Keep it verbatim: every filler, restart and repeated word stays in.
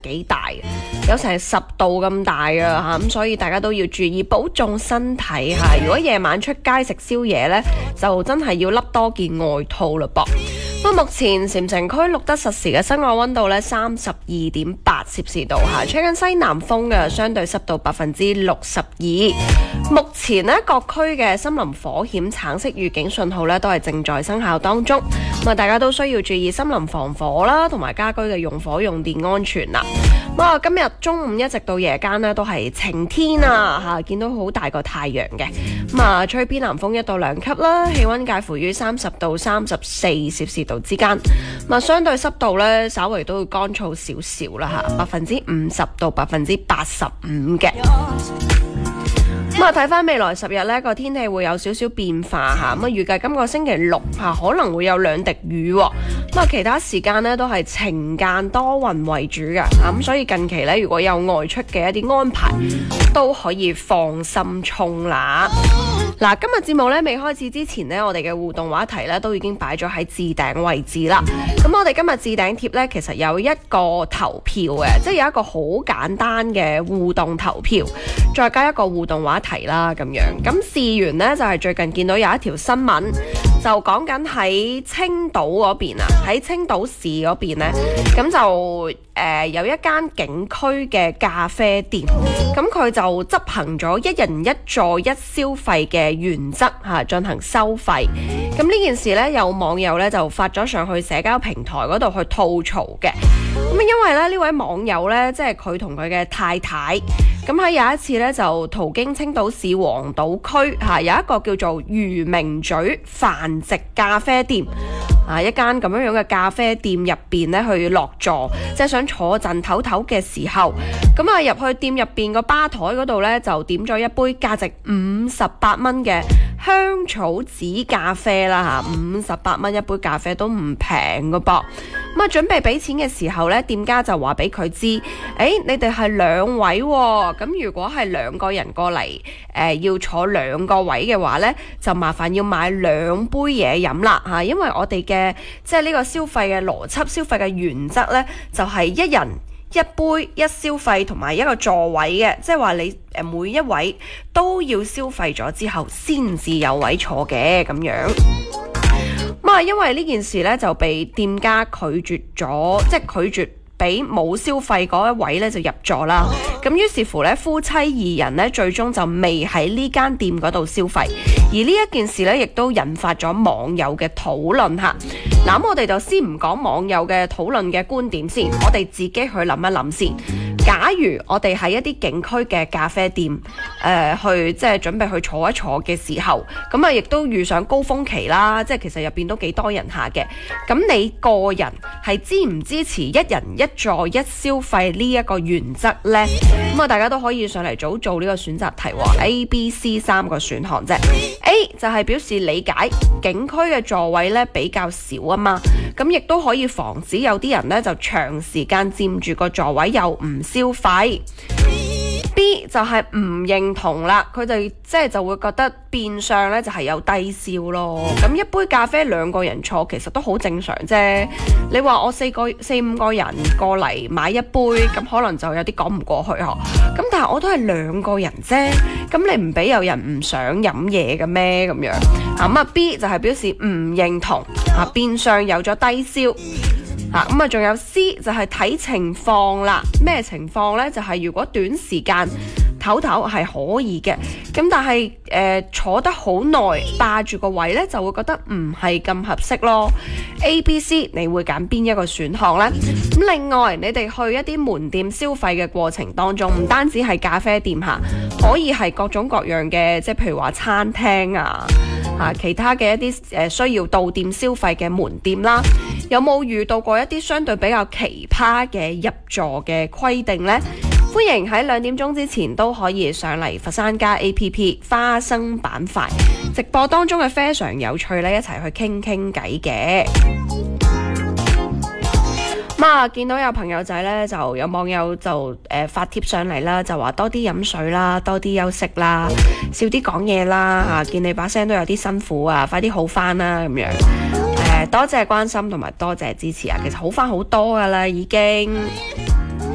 幾大，有成十度咁大啊吓，咁所以大家都要注意保重身體吓。如果夜晚出街食宵夜呢，就真係要笠多件外套啦噃。咁目前禪城區錄得實時嘅室外溫度呢，三十二點八攝氏度吓，吹緊西南風嘅，相對濕度百分之六十二。目前呢，各區嘅森林火險橙色預警信號呢，都係正在生效當中。咁啊，大家都需要注意森林防火啦，同埋家居嘅用火用電安全啦。咁啊，今日中午一直到夜間呢，都係晴天啊吓，見到好大個太陽嘅。咁啊，吹偏南風一到兩級啦，氣溫介乎於三十到三十四攝氏度之間。咁啊，相對濕度呢，稍微都會乾燥少少啦吓，百分之五十到百分之八十五嘅。咁啊，睇翻未來十日呢個天氣會有少少變化嚇，咁啊預計今個星期六嚇可能會有兩滴雨喎，咁啊其他時間呢都係晴間多雲為主嘅，咁所以近期呢，如果有外出嘅一啲安排都可以放心衝啦。嗱，今日節目呢未開始之前呢，我哋嘅互動話題呢都已經擺咗喺置頂位置啦。咁我哋今日置頂貼呢，其實有一個投票嘅，即係有一個好簡單嘅互動投票，再加一個互動話題啦咁樣。咁事緣呢，就係、是、最近見到有一條新聞，就講緊喺青島嗰邊啊，喺青島市嗰邊呢，咁就誒、呃、有一間景區嘅咖啡店，咁佢就執行咗一人一座一消費嘅原則嚇進行收費。咁呢件事呢，有網友呢就發咗上去社交平台嗰度去吐槽嘅。咁因為咧呢位網友呢，即係佢同佢嘅太太，咁喺有一次呢，就途經青島市黃島區嚇、啊、有一個叫做漁明咀繁殖咖啡店啊，一間咁樣樣嘅咖啡店入邊呢，去落座，即係想坐陣唞唞嘅時候，咁啊入去店入邊個吧台嗰度呢，就點咗一杯價值五十八蚊嘅香草籽咖啡啦嚇，五十八蚊一杯咖啡都唔平噶噃。咁啊準備俾錢嘅時候呢，店家就話俾佢知，誒、欸、你哋係兩位喎、哦，咁如果係兩個人過嚟，誒、呃、要坐兩個位嘅話呢，就麻煩要買兩杯嘢飲啦嚇，因為我哋嘅即係呢個消費嘅邏輯、消費嘅原則呢，就係、是、一人一杯一消費同埋一個座位嘅，即係話你誒每一位都要消費咗之後先至有位坐嘅咁樣。咁啊，因為呢件事咧就被店家拒絕咗，即係拒絕俾冇消費嗰一位咧就入座啦。咁於是乎咧，夫妻二人咧最終就未喺呢間店嗰度消費，而呢一件事咧亦都引發咗網友嘅討論嚇。嗱，咁我哋就先唔講網友嘅討論嘅觀點先，我哋自己去諗一諗先。假如我哋喺一啲景區嘅咖啡店，誒、呃、去即係準備去坐一坐嘅時候，咁啊亦都遇上高峰期啦，即係其實入邊都幾多人下嘅。咁你個人係支唔支持一人一座一消費呢一個原則呢？咁啊，大家都可以上嚟早做呢個選擇題喎 ，A、B、C 三個選項啫。A 就係表示理解景區嘅座位呢比較少啊嘛，咁亦都可以防止有啲人呢就長時間佔住個座位又唔消費。B 就係唔認同啦，佢哋即係就會覺得變相咧就係有低消咯。咁一杯咖啡兩個人坐其實都好正常啫。你話我四個四五個人過嚟買一杯，咁可能就有啲講唔過去嗬。咁但係我都係兩個人啫，咁你唔俾有人唔想飲嘢嘅咩咁樣？咁啊 B 就係表示唔認同啊，變相有咗低消。啊，咁啊，仲有 C 就係睇情況啦。咩情況呢？就係、是、如果短時間唞唞係可以嘅，咁但係誒、呃、坐得好耐霸住個位呢，就會覺得唔係咁合適咯。A、B、C 你會揀邊一個選項呢？咁另外你哋去一啲門店消費嘅過程當中，唔單止係咖啡店嚇，可以係各種各樣嘅，即係譬如話餐廳啊。啊，其他嘅一啲誒、呃、需要到店消費嘅門店啦，有冇遇到過一啲相對比較奇葩嘅入座嘅規定呢？歡迎喺兩點鐘之前都可以上嚟佛山加 A P P 花生板塊直播當中嘅非常有趣咧，一齊去傾傾偈嘅。咁啊，見到有朋友仔咧，就有網友就誒、呃、發貼上嚟啦，就話多啲飲水啦，多啲休息啦，少啲講嘢啦嚇。見你把聲都有啲辛苦啊，快啲好翻啦咁樣。誒、呃，多謝關心同埋多謝支持啊，其實好翻好多噶啦已經。